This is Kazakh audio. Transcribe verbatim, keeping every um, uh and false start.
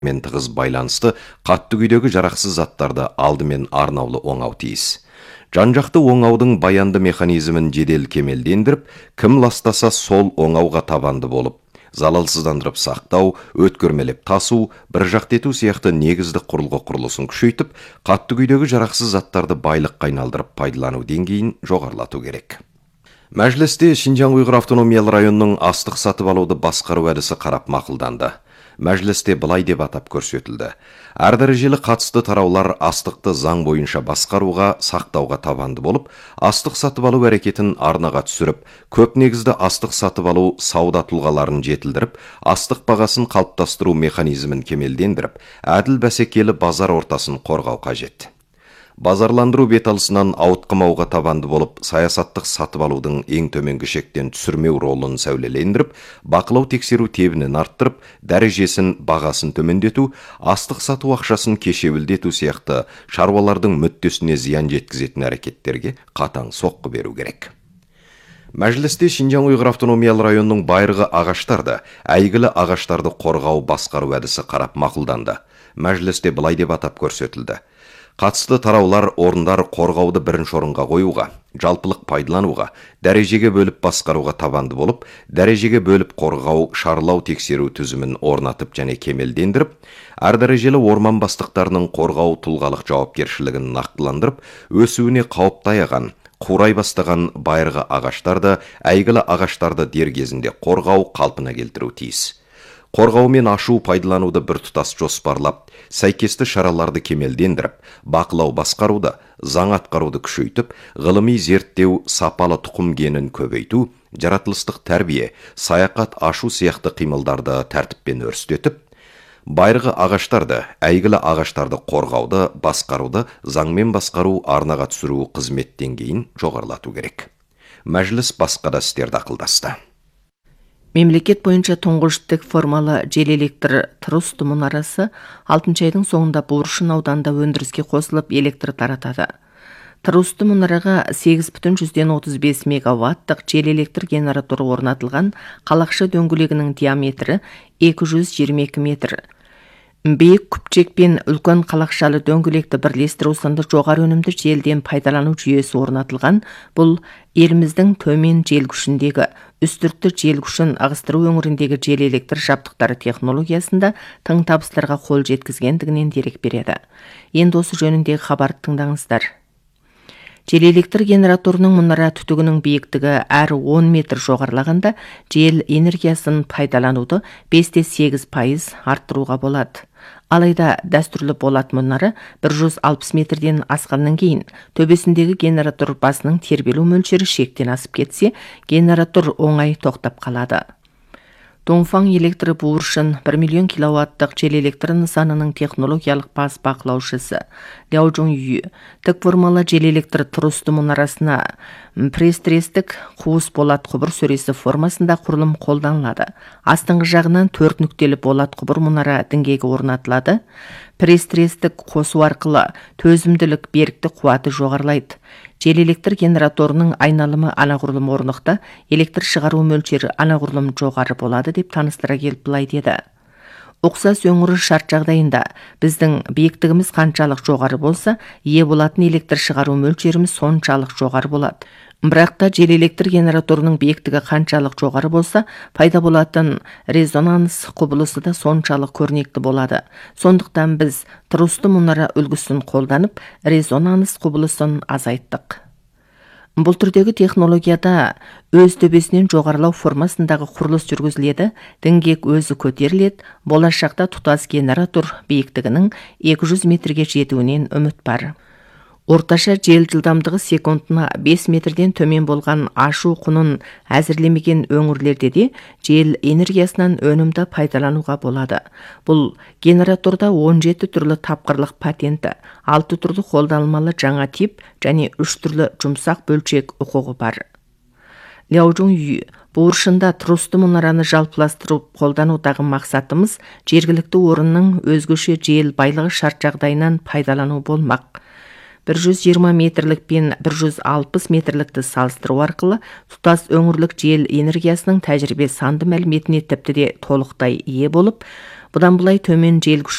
мен тығыз байланысты қатты күйдегі жарақсыз заттарды алдымен арнаулы оңау тиіс. Жан-жақты оңаудың баянды механизмін жедел кемелдендіріп, кім ластаса сол оңауға табанды болып, залалсыздандырып сақтау, өткөрмелеп тасу, бір жақты ету сияқты негізді құрылғы құрылысын күшейтіп, қатты күйдегі жарақсыз заттарды байлыққа айналдырып пайдалану деңгейін жоғарылату керек. Мәжілісте Шинжаң Уйғыр автономиялы районының астық сатып алуды басқару әдісі қарап мақұлданды. Мәжілісте былай деп атап көрсетілді. Әр дәрежелі қатысты тараулар астықты заң бойынша басқаруға, сақтауға табанды болып, астық сатып алу әрекетін арнаға түсіріп, көп негізді астық сатып алу сауда тұлғаларын жетілдіріп, астық бағасын қалыптастыру механизмін кемелдендіріп, әділ бәсекелі базар ортасын қорғау қажет. Базарландыру беталысынан ауытқымауға табанды болып, саясаттық сатып алудың ең төменгі шектен түсірмеу ролын сәулелендіріп, бақылау тексеру тебінін арттырып, дәрежесін, бағасын төмендету, астық сату ақшасын кешеуілдету сияқты шаруалардың мүддесіне зиян жеткізетін әрекеттерге қатаң соққы беру керек. Мәжілісте Шинжаң Уйғыр автономиялы районының байырғы ағаштарды, әйгілі ағаштарды қорғау басқару әдісі қарап мақұлданды. Мәжілісте былай деп атап көрсетілді. Қатысты тараулар орындар қорғауды бірінші орынға қоюға, жалпылық пайдалануға, дәрежеге бөліп басқаруға табанды болып, дәрежеге бөліп қорғау, шарлау тексеру түзімін орнатып және кемелдендіріп, әр дәрежелі орман бастықтарының қорғау тұлғалық жауапкершілігін нақтыландырып, өсуіне қауіп таяған, қурай бастаған байырғы ағаштарды, әйгілі ағаштарды дер кезінде қорғау, қалпына келтіру тиіс. Қорғау мен ашу пайдалануды бір тұтас жоспарлап, сәйкесті шараларды кемелдендіріп, бақылау басқаруды, заң атқаруды күшейтіп, ғылыми зерттеу, сапалы тұқым генін көбейту, жаратылыстық тәрбие, саяқат ашу сияқты қимылдарды тәртіппен өрістетіп, байырғы ағаштарды, әйгілі ағаштарды қорғауды, басқаруды, заңмен басқару, арнаға түсіру қызмет деңгейін жоғарылату керек. Мәжіліс басқа да істерді ақылдасты. Мемлекет бойынша тұңғыш тік формалы жел электр трусты мұнарасы алтыншы айдың соңында Буыршын ауданында өндіріске қосылып электр таратады. Трусты мұнараға сегіз бүтін жүзден отыз бес мегаваттық жел электр генераторы орнатылған, қалақша дөңгелегінің диаметрі екі жүз жиырма екі метр. Биік күпчек пен үлкен қалақшалы дөңгелекті бірлестіру сынды жоғары өнімді желден пайдалану жүйесі орнатылған. Бұл еліміздің төмен жел күшіндегі үстіртті жел күшін ығыстыру өңіріндегі жел электр жабдықтары технологиясында тың табыстарға қол жеткізгендігінен дерек береді. Енді осы жөніндегі хабарды тыңдаңыздар. Жел электр генераторының мұнара түтігінің биіктігі әр он метр жоғарылағанда жел энергиясын пайдалануды бесте сегіз пайыз арттыруға болады. Алайда дәстүрлі болат мұнары бір жүз алпыс метрден асқаннан кейін төбесіндегі генератор басының тербелу мөлшері шектен асып кетсе, генератор оңай тоқтап қалады. Донфан электр Буыршын бір миллион киловаттық жел электр нысанының технологиялық бас бақылаушысы Ляо Чжоңю тік формалы жел электр трусты мұнарасына пресс-трестік қуыс болат құбыр сөресі формасында құрылым қолданылады. Астыңғы жағынан төрт нүктелі болат құбыр мұнара діңгегі орнатылады. Пресс-трестік қосу арқылы төзімділік берікті қуаты жоғарылайды. Жел электр генераторының айналымы анағұрлым орнықты, электр шығару мөлшері анағұрлым жоғары болады деп таныстыра келіп былай деді. Ұқсас өңірі шарт жағдайында біздің биіктігіміз қаншалық жоғары болса, ие болатын электр шығару мөлшеріміз соншалық жоғары болады. Бірақ та жел электр генераторының биіктігі қаншалық жоғары болса, пайда болатын резонанс құбылысы да соншалық көрнекті болады. Сондықтан біз трусты мұнара үлгісін қолданып, резонанс құбылысын азайттық. Бұл түрдегі технологияда өз төбесінен жоғарылау формасындағы құрылыс жүргізіледі, діңгек өзі көтеріледі, болашақта тұтас генератор биіктігінің екі жүз метрге жетуінен үміт бар. Орташа жел жылдамдығы секундына бес метрден төмен болған ашу құнын әзірлемеген өңірлерде де жел энергиясынан өнімді пайдалануға болады. Бұл генераторда он жеті түрлі тапқырлық патенті, алты түрлі қолданылмалы жаңа тип және үш түрлі жұмсақ бөлшек құқығы бар. Ляо Чжоңю Буыршында трусты мұнараны жалпыластырып қолданудағы мақсатымыз жергілікті орынның өзгеше жел байлығы шарт жағдайынан пайдалану болмақ. бір жүз жиырма метрлік пен бір жүз алпыс метрлікті салыстыру арқылы тұтас өңірлік жел энергиясының тәжірибе санды мәліметіне тіпті де толықтай ие болып, Бұдан былай төмен жел күші